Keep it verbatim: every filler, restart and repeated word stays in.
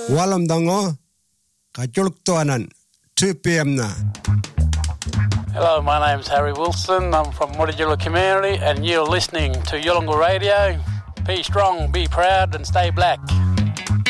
Walam dango kajuluk tuanan two p.m. na. Hello, my name's Harry Wilson. I'm from Mutijula community and you're listening to Yolngu Radio. Be strong, be proud and stay black.